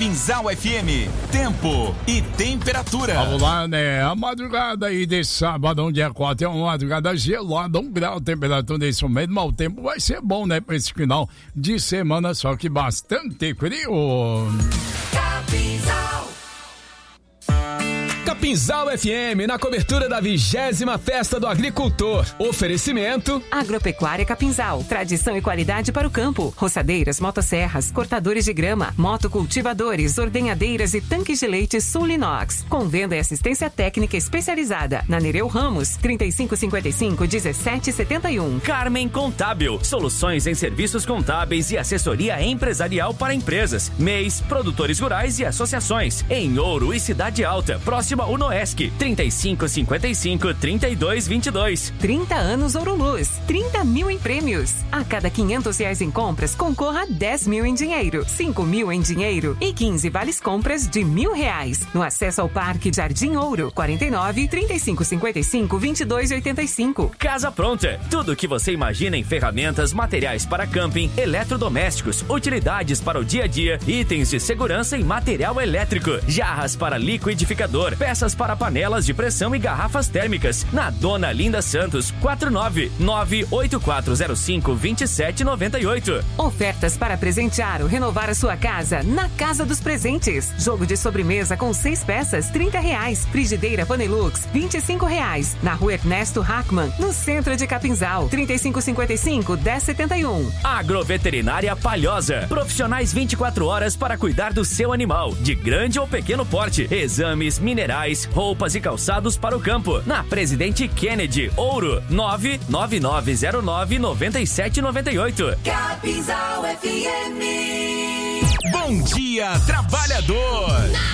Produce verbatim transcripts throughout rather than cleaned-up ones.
Capinzal F M, tempo e temperatura. Vamos lá, né? A madrugada aí de sábado, dia quatro, é uma madrugada gelada, um grau, temperatura nesse momento, mas o tempo vai ser bom, né? Para esse final de semana, só que bastante frio. Capinzal. Capinzal F M, na cobertura da vigésima Festa do Agricultor. Oferecimento Agropecuária Capinzal, tradição e qualidade para o campo. Roçadeiras, motosserras, cortadores de grama, motocultivadores, ordenhadeiras e tanques de leite Sulinox. Com venda e assistência técnica especializada. Na Nereu Ramos, trinta e cinco cinquenta e cinco, dezessete setenta e um. Carmen Contábil, soluções em serviços contábeis e assessoria empresarial para empresas, M E Is, produtores rurais e associações. Em Ouro e Cidade Alta, próxima Unoesc, trinta e cinco cinquenta e cinco, trinta e dois vinte e dois. trinta anos Ouro Luz, trinta mil em prêmios. A cada quinhentos reais em compras, concorra a dez mil em dinheiro, cinco mil em dinheiro e quinze vales compras de mil reais. No acesso ao Parque Jardim Ouro, quarenta e nove, trinta e cinco cinquenta e cinco, vinte e dois oitenta e cinco. Casa Pronta, tudo o que você imagina em ferramentas, materiais para camping, eletrodomésticos, utilidades para o dia a dia, itens de segurança e material elétrico, jarras para liquidificador, peças para panelas de pressão e garrafas térmicas. Na Dona Linda Santos, quatro nove nove oito quatro zero cinco, dois sete nove oito. Ofertas para presentear ou renovar a sua casa na Casa dos Presentes. Jogo de sobremesa com seis peças, trinta reais. Frigideira Panelux, vinte e cinco reais. Na Rua Ernesto Hackman, no centro de Capinzal, trinta e cinco cinquenta e cinco, dez setenta e um. Agroveterinária Palhosa, profissionais vinte e quatro horas para cuidar do seu animal, de grande ou pequeno porte. Exames, minerais, roupas e calçados para o campo. Na Presidente Kennedy, Ouro, nove nove nove zero nove, nove sete nove oito. Capinzal F M. Bom dia, trabalhador.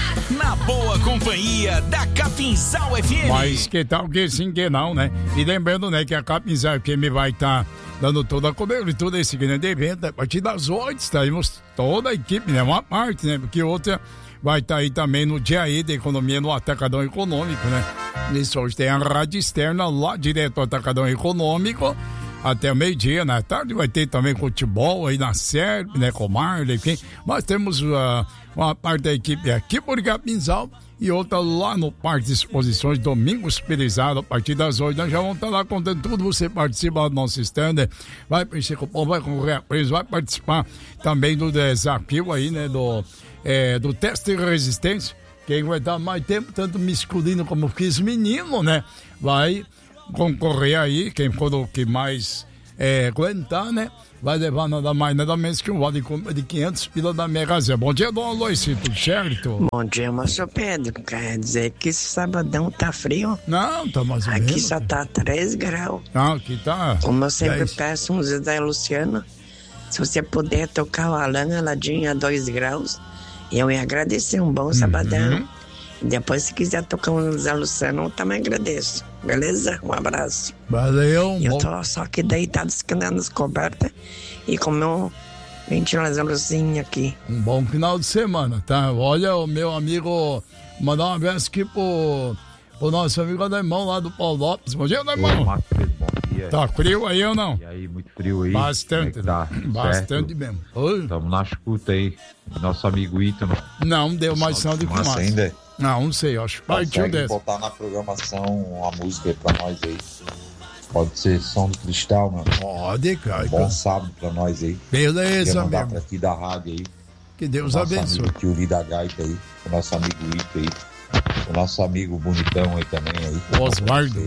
Na boa companhia da Capinzal F M. Mas que tal que sim, que não, né? E lembrando, né, que a Capinzal F M vai estar tá dando toda a cobertura desse grande evento. A partir das oito, estaremos toda a equipe, né? Uma parte, né? Porque outra vai estar tá aí também no dia aí da economia no Atacadão Econômico, né? Isso hoje tem a rádio externa lá direto do Atacadão Econômico até o meio-dia, na tarde vai ter também futebol aí na Serp, né? Com Marley, enfim. Mas temos uh, uma parte da equipe aqui por Capinzal e outra lá no Parque de Exposições Domingos Pelizado, a partir das oito. Nós já vamos estar lá contando tudo. Você participa do nosso stand, vai preencher cupom, vai concorrer a preço, vai participar também do desafio aí, né? Do, é, do teste de resistência. Quem aguentar mais tempo, tanto masculino como feminino, né? Vai concorrer aí, quem for o que mais é, aguentar, né? Vai levar nada mais, nada menos que um vale de compra de quinhentos pila da Mega Zé. Bom dia, dona Loice, tudo certo? Bom dia, moço Pedro. Quer dizer que esse sabadão tá frio? Não, tá mais ou menos. Aqui só tá três graus. Não, aqui tá... Como eu sempre dez. peço um Zé Luciano, se você puder tocar o Alan Aladinho a dois graus, eu ia agradecer um bom uhum. sabadão. Depois, se quiser tocar um Zé Luciano, eu também agradeço. Beleza? Um abraço. Valeu. Eu bom... tô só aqui deitado, escondendo as cobertas e com meu ventiladorzinho aqui. Um bom final de semana, tá? Olha, o meu amigo, mandar um abraço aqui pro, pro nosso amigo Adaimão lá do Paulo Lopes. Bom dia, Adaimão. Bom dia. Tá frio aí ou não? E aí, muito frio aí? Bastante, é tá? Bastante certo? Mesmo. Estamos na escuta aí. Nosso amigo Ítalo. Não, deu mais sinal de fumaça. ainda? Não, não sei, acho que partiu dessa. Botar na programação uma música aí pra nós aí. Pode ser Som do Cristal, mano. Pode, cara. Um bom sábado pra nós aí. Beleza, mandar mesmo. pra aqui da rádio aí. Que Deus nosso abençoe. Amigo Tio da Gaita aí. O nosso amigo Ito aí. O nosso amigo Bonitão aí também aí. O Osvaldo.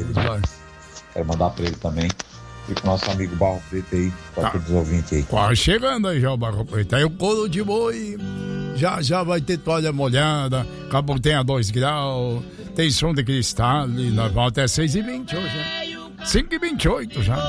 Quero mandar pra ele também. E pro nosso amigo Barro Preto aí. Pra tá. todos os ouvintes aí. Quase chegando aí já o Barro Preto. Aí o couro de boi. Já, já vai ter toalha molhada, acabou tem a dois graus, tem som de cristal, e nós vamos até seis e vinte hoje, né? cinco e vinte e oito já.